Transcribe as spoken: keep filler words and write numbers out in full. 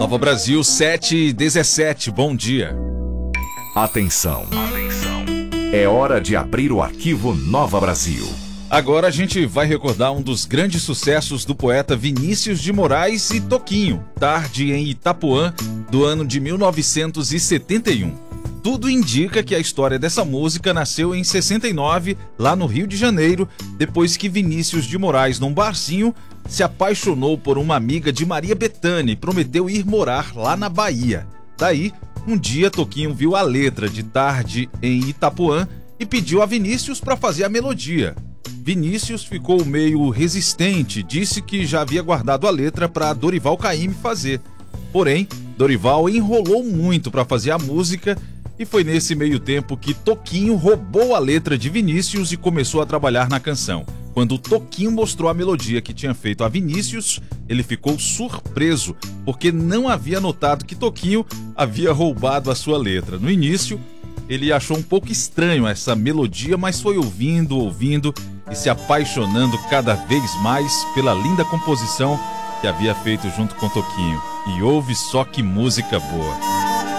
Nova Brasil sete e dezessete, bom dia. Atenção, atenção. É hora de abrir o arquivo Nova Brasil. Agora a gente vai recordar um dos grandes sucessos do poeta Vinícius de Moraes e Toquinho, Tarde em Itapuã, do ano de mil novecentos e setenta e um. Tudo indica que a história dessa música nasceu em sessenta e nove, lá no Rio de Janeiro, depois que Vinícius de Moraes, num barzinho, se apaixonou por uma amiga de Maria Bethânia e prometeu ir morar lá na Bahia. Daí, um dia Toquinho viu a letra de Tarde em Itapuã e pediu a Vinícius para fazer a melodia. Vinícius ficou meio resistente, disse que já havia guardado a letra para Dorival Caymmi fazer. Porém, Dorival enrolou muito para fazer a música e foi nesse meio tempo que Toquinho roubou a letra de Vinícius e começou a trabalhar na canção. Quando Toquinho mostrou a melodia que tinha feito a Vinícius, ele ficou surpreso, porque não havia notado que Toquinho havia roubado a sua letra. No início, ele achou um pouco estranho essa melodia, mas foi ouvindo, ouvindo e se apaixonando cada vez mais pela linda composição que havia feito junto com Toquinho. E ouve só que música boa!